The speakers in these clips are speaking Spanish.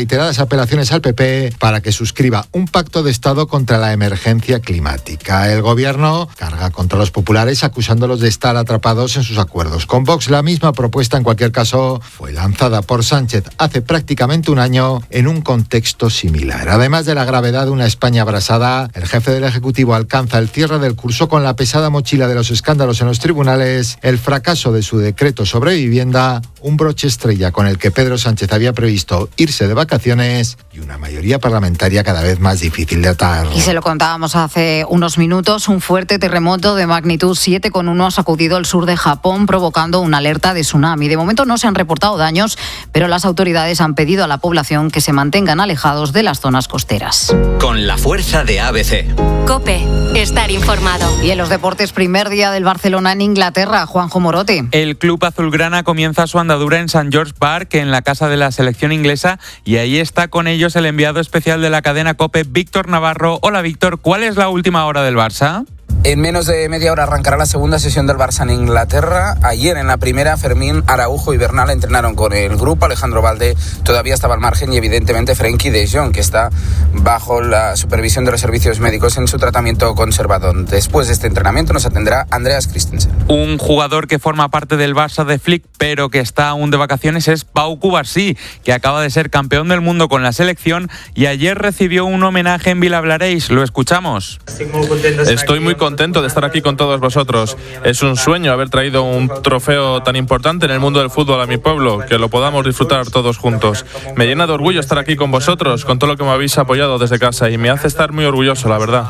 reiteradas apelaciones al PP para que suscriba un pacto de Estado contra la emergencia climática. El gobierno carga contra los populares acusándolos de estar atrapados en sus acuerdos con Vox. La misma propuesta, en cualquier caso, fue lanzada por Sánchez hace prácticamente un año en un contexto similar. Además de la gravedad de una España abrasada, el jefe del Ejecutivo alcanza el cierre del curso con la pesada mochila de los escándalos en los tribunales, el fracaso de su decreto sobre vivienda, un broche estrella con el que Pedro Sánchez había previsto irse de vacaciones y una mayoría parlamentaria cada vez más difícil de atar. Y se lo contábamos hace unos minutos, un fuerte terremoto de magnitud 7,1 ha sacudido el sur de Japón, provocando una alerta de tsunami. De momento no se han reportado daños, pero las autoridades han pedido a la población que se mantengan alejados de las zonas costeras. Con la fuerza de ABC. COPE, estar informado. Y en los deportes, primer día del Barcelona en Inglaterra, Juanjo Morote. El club azulgrana comienza su andadura en St. George Park, en la casa de la selección inglesa, y ahí está con ellos el enviado especial de la cadena COPE, Víctor Navarro. Hola Víctor, ¿cuál es la última hora del Barça? En menos de media hora arrancará la segunda sesión del Barça en Inglaterra. Ayer en la primera, Fermín, Araujo y Bernal entrenaron con el grupo. Alejandro Balde todavía estaba al margen y evidentemente Frenkie de Jong, que está bajo la supervisión de los servicios médicos en su tratamiento conservador. Después de este entrenamiento nos atenderá Andreas Christensen. Un jugador que forma parte del Barça de Flick, pero que está aún de vacaciones, es Pau Cubarsí, que acaba de ser campeón del mundo con la selección y ayer recibió un homenaje en Vilablareix. Lo escuchamos. Estoy muy contento de estar aquí con todos vosotros. Es un sueño haber traído un trofeo tan importante en el mundo del fútbol a mi pueblo, que lo podamos disfrutar todos juntos. Me llena de orgullo estar aquí con vosotros, con todo lo que me habéis apoyado desde casa, y me hace estar muy orgulloso, la verdad.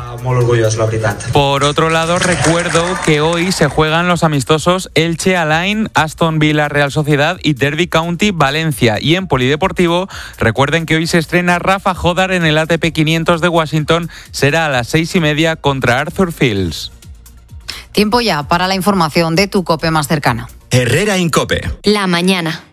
Por otro lado, recuerdo que hoy se juegan los amistosos Elche Alain, Aston Villa Real Sociedad y Derby County Valencia. Y en polideportivo, recuerden que hoy se estrena Rafa Jodar en el ATP 500 de Washington. Será a las 6:30 contra Arthur Fields. Tiempo ya para la información de tu COPE más cercana. Herrera Incope. La mañana.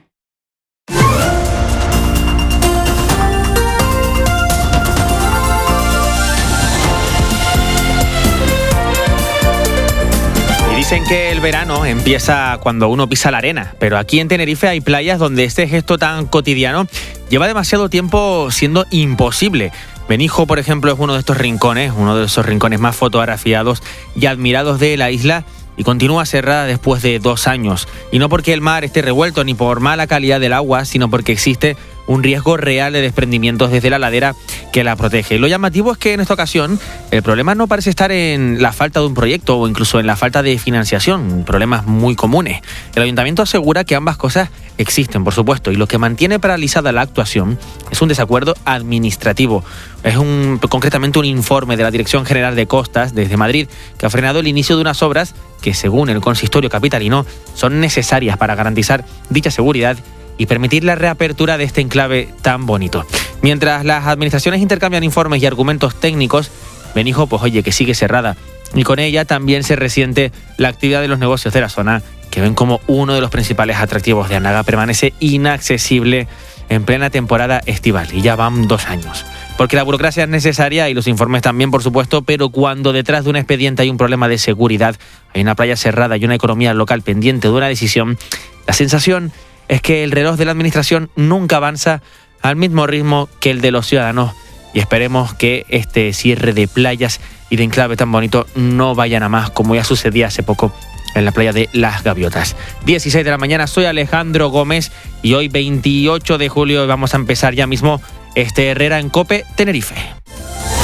Dicen que el verano empieza cuando uno pisa la arena, pero aquí en Tenerife hay playas donde este gesto tan cotidiano lleva demasiado tiempo siendo imposible. Benijo, por ejemplo, es uno de esos rincones más fotografiados y admirados de la isla, y continúa cerrada después de 2 años. Y no porque el mar esté revuelto ni por mala calidad del agua, sino porque existe un riesgo real de desprendimientos desde la ladera que la protege. Lo llamativo es que en esta ocasión el problema no parece estar en la falta de un proyecto o incluso en la falta de financiación, problemas muy comunes. El ayuntamiento asegura que ambas cosas existen, por supuesto, y lo que mantiene paralizada la actuación es un desacuerdo administrativo. Es concretamente un informe de la Dirección General de Costas desde Madrid que ha frenado el inicio de unas obras que, según el consistorio capitalino, son necesarias para garantizar dicha seguridad y permitir la reapertura de este enclave tan bonito. Mientras las administraciones intercambian informes y argumentos técnicos, Benijo, que sigue cerrada. Y con ella también se resiente la actividad de los negocios de la zona, que ven como uno de los principales atractivos de Anaga permanece inaccesible en plena temporada estival. Y ya van 2 años. Porque la burocracia es necesaria y los informes también, por supuesto, pero cuando detrás de un expediente hay un problema de seguridad, hay una playa cerrada y una economía local pendiente de una decisión, la sensación es que el reloj de la administración nunca avanza al mismo ritmo que el de los ciudadanos, y esperemos que este cierre de playas y de enclave tan bonito no vayan a más, como ya sucedía hace poco en la playa de Las Gaviotas. 16 de la mañana, soy Alejandro Gómez y hoy 28 de julio vamos a empezar ya mismo este Herrera en COPE Tenerife.